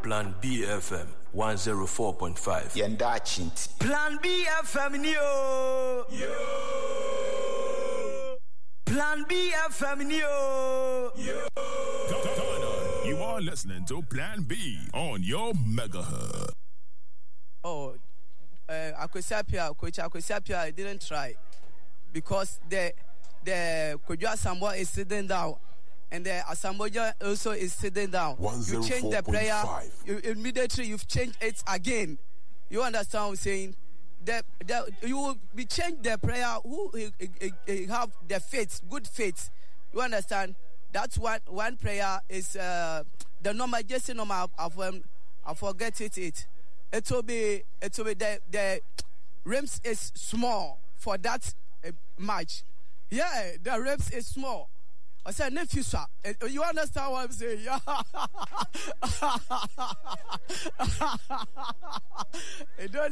Plan B FM 104.5. Yenda Chinti. Plan B FM Neo. Plan B FM Neo. You are listening to Plan B on your megahertz. Oh, Coach Akwesi, I didn't try because the Kojo Asamoah is sitting down and the Asamoah also is sitting down. You change the prayer, immediately you've changed it again. You understand what I'm saying? You will be changed the prayer who have the faith, good faith. You understand? That's one prayer is the normal, just the normal. I forget it. It will be the rims is small for that match. Yeah, the rims is small. I said nephew, sir. You understand what I'm saying? Yeah. You don't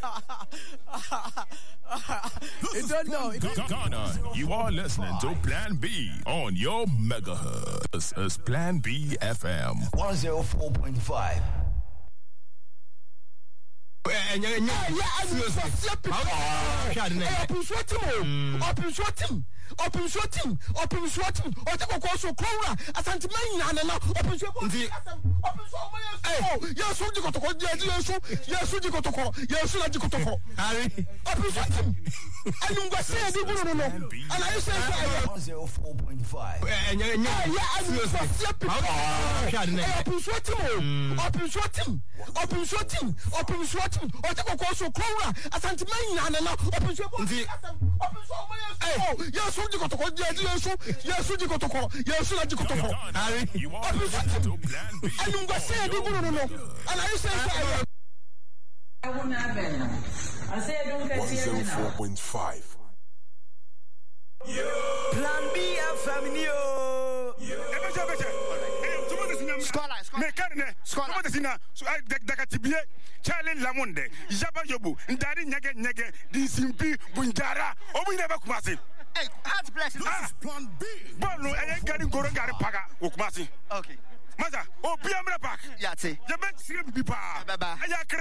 know. Ghana, you are listening to Plan B on your megahertz. This is Plan B FM 104.5. Open sweating. Or take a course of Cora, a sentiment, and now open sweating. Yes, you got to call, yes, you got to call, yes, you got to call. Open sweating. And you got to say, and I say 104.5. Open sweating. Or take a course of Cora, a sentiment, and now open sweating. Yes, you got to call, yes, you got to call, yes, you got to call. You are listening to Plan B. And you got to say, and I say, I won't have it. I say, I don't get 104.5. Plan B FM Neo. Charlie Lamonde, Jaba Yobu, Ndari Nyage, Disimpi, Bunjara, Obinaba Kumasi. Hey, heart bless you. Plan B. Bono, I ain't getting Gorangari Paga, Ukumasi. Okay. Mother, oh, Piamra Park. Yati. Jabet Sim Pipa. Baba.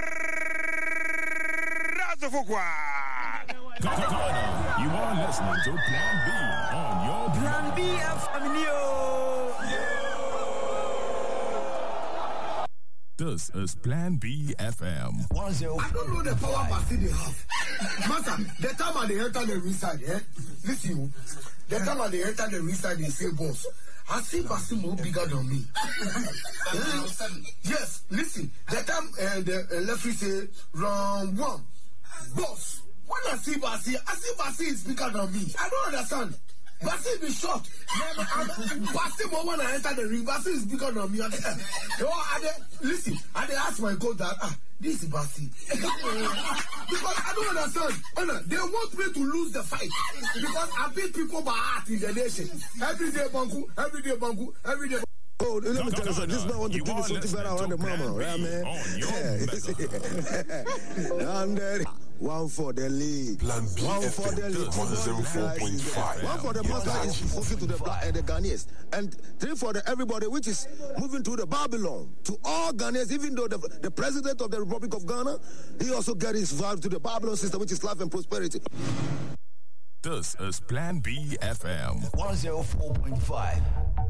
Ghana, you are listening to Plan B on your Plan B FM Neo. This is Plan B FM 104. I don't know the power Basi they have. Master, the time I they enter the inside, listen, the time I they enter the inside, they say, boss, I see Basi more bigger than me. Yes, listen, the time the referee say, round one, boss, when I see Basi is bigger than me. I don't understand. Basi be shocked. Basi more when I enter the ring. Basi is bigger than me. Listen, I ask my coach that this is Basi. Because I don't understand. They want me to lose the fight. Because I beat people by heart in the nation. Every day banku. Oh, let me tell you something. This man want to give me something better on the mama, right, man? Yeah. And one for the league. Plan B one FM for the league. 104.5. One for the master is moving to the Ghanaians. And three for the everybody, which is moving to the Babylon. To all Ghanaians, even though the president of the Republic of Ghana, he also get his vibe to the Babylon system, which is life and prosperity. This is Plan B FM 104.5.